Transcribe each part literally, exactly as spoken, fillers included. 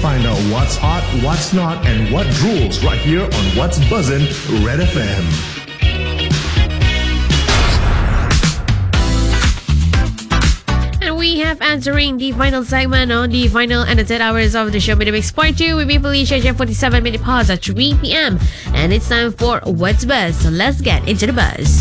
find out what's hot, what's not, and what rules right here on What's Buzzin' Red F M. We have entering the final segment on the final and the third hours of the show. With the Mix Part two with me, Felicia, at forty-seven minute pause at three p.m. And it's time for What's Buzz. So let's get into the buzz.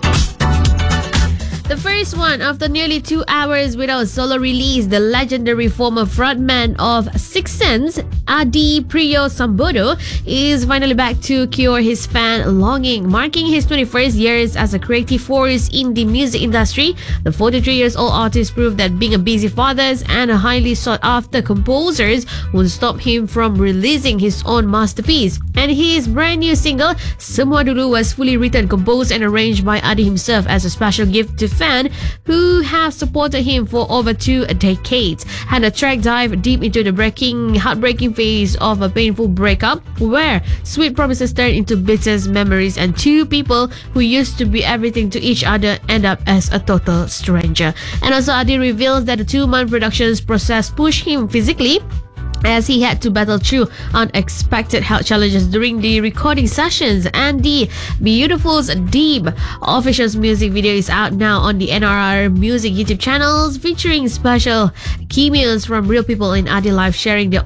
The first one, after nearly two hours without solo release, the legendary former frontman of Six Sense, Adi Priyo Sambodo, is finally back to cure his fan longing. Marking his twenty-first years as a creative force in the music industry, the forty-three years old artist proved that being a busy father and a highly sought after composers won't stop him from releasing his own masterpiece. And his brand new single, Semua Dulu, was fully written, composed and arranged by Adi himself as a special gift to fans who have supported him for over two decades. And the track dive deep into the breaking, heartbreaking phase of a painful breakup, where sweet promises turn into bitter memories, and two people who used to be everything to each other end up as a total stranger. And also, Adi reveals that the two-month production process pushed him physically, as he had to battle through unexpected health challenges during the recording sessions. And the Beautiful's Deep official music video is out now on the N R R Music YouTube channels, featuring special cameos from real people in Adi life sharing their